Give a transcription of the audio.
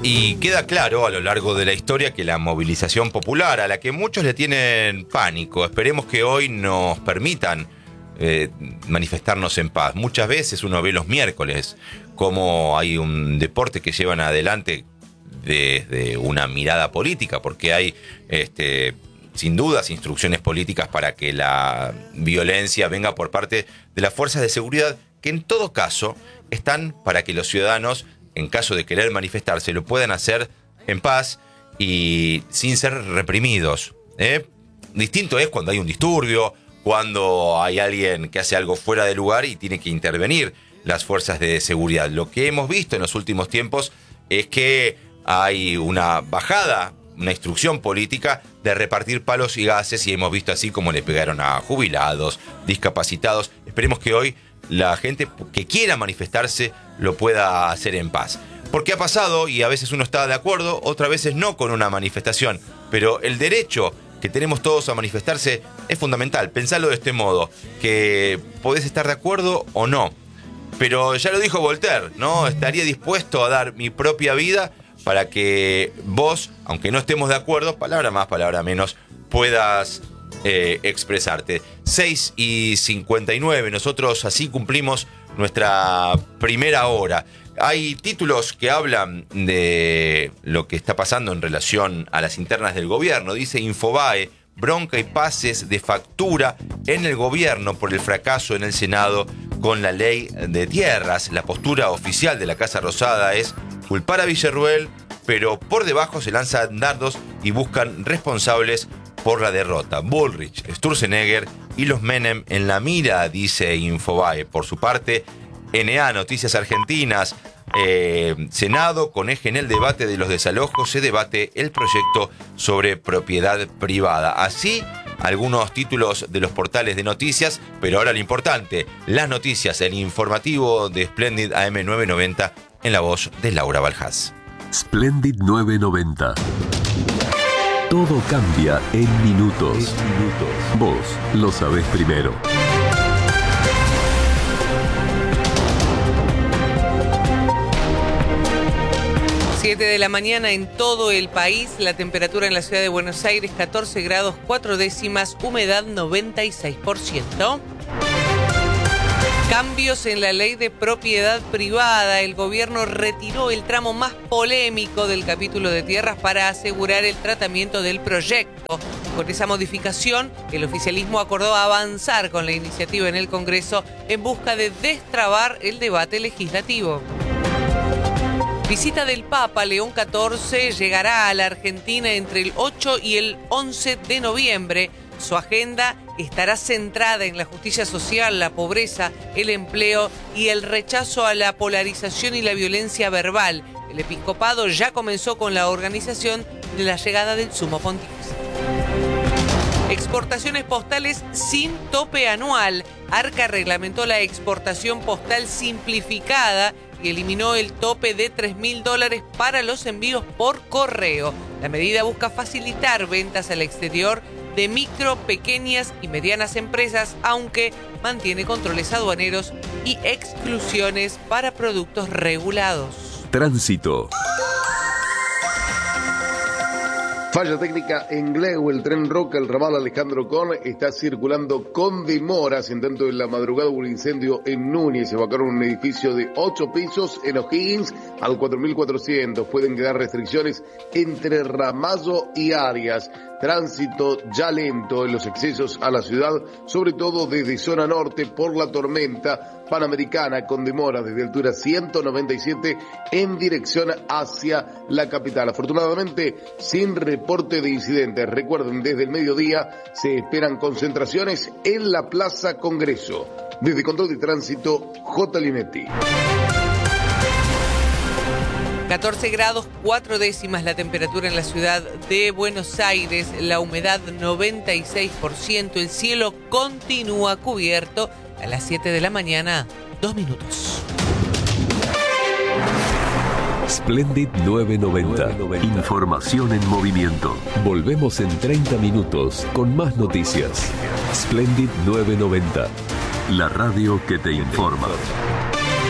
Y queda claro a lo largo de la historia que la movilización popular, a la que muchos le tienen pánico, esperemos que hoy nos permitan manifestarnos en paz. Muchas veces uno ve los miércoles como hay un deporte que llevan adelante desde una mirada política, porque hay sin dudas instrucciones políticas para que la violencia venga por parte de las fuerzas de seguridad, que en todo caso están para que los ciudadanos, en caso de querer manifestarse, lo puedan hacer en paz y sin ser reprimidos. Distinto es cuando hay un disturbio, cuando hay alguien que hace algo fuera de lugar y tiene que intervenir las fuerzas de seguridad. Lo que hemos visto en los últimos tiempos es que hay una bajada, una instrucción política de repartir palos y gases, y hemos visto así como le pegaron a jubilados, discapacitados. Esperemos que hoy la gente que quiera manifestarse lo pueda hacer en paz. Porque ha pasado, y a veces uno está de acuerdo, otras veces no con una manifestación, pero el derecho que tenemos todos a manifestarse es fundamental. Pensalo de este modo, que podés estar de acuerdo o no, pero ya lo dijo Voltaire, ¿no? Estaría dispuesto a dar mi propia vida para que vos, aunque no estemos de acuerdo, palabra más, palabra menos, puedas expresarte. 6:59, nosotros así cumplimos nuestra primera hora. Hay títulos que hablan de lo que está pasando en relación a las internas del gobierno. Dice Infobae: bronca y pases de factura en el gobierno por el fracaso en el Senado con la ley de tierras. La postura oficial de la Casa Rosada es culpar a Villarruel, pero por debajo se lanzan dardos y buscan responsables por la derrota. Bullrich, Sturzenegger y los Menem en la mira, dice Infobae. Por su parte, NA, Noticias Argentinas, Senado con eje en el debate de los desalojos, se debate el proyecto sobre propiedad privada. Así, algunos títulos de los portales de noticias, pero ahora lo importante, las noticias, el informativo de Splendid AM 990 en la voz de Laura Balhaz. Splendid 990. Todo cambia en minutos. Vos lo sabés primero. 7 de la mañana en todo el país. La temperatura en la ciudad de Buenos Aires, 14 grados 4 décimas, humedad 96%. Cambios en la ley de propiedad privada. El gobierno retiró el tramo más polémico del capítulo de tierras para asegurar el tratamiento del proyecto. Con esa modificación, el oficialismo acordó avanzar con la iniciativa en el Congreso en busca de destrabar el debate legislativo. Visita del Papa León XIV llegará a la Argentina entre el 8 y el 11 de noviembre. Su agenda estará centrada en la justicia social, la pobreza, el empleo y el rechazo a la polarización y la violencia verbal. El episcopado ya comenzó con la organización de la llegada del Sumo Pontífice. Exportaciones postales sin tope anual. Arca reglamentó la exportación postal simplificada y eliminó el tope de $3.000 para los envíos por correo. La medida busca facilitar ventas al exterior de micro, pequeñas y medianas empresas, aunque mantiene controles aduaneros y exclusiones para productos regulados. Tránsito. Falla técnica en Gleu, el tren Roca, el ramal Alejandro Con está circulando con demoras. En tanto, en la madrugada hubo un incendio en Núñez. Se evacuaron un edificio de 8 pisos en O'Higgins al 4400. Pueden quedar restricciones entre Ramallo y Arias. Tránsito ya lento en los accesos a la ciudad, sobre todo desde zona norte por la tormenta Panamericana, con demora desde altura 197 en dirección hacia la capital. Afortunadamente, sin reporte de incidentes. Recuerden, desde el mediodía se esperan concentraciones en la Plaza Congreso. Desde Control de Tránsito, J. Linetti. 14 grados 4 décimas la temperatura en la ciudad de Buenos Aires, la humedad 96%, el cielo continúa cubierto. A las 7 de la mañana, 2 minutos. Splendid 990. Información en movimiento. Volvemos en 30 minutos con más noticias. Splendid 990. La radio que te informa.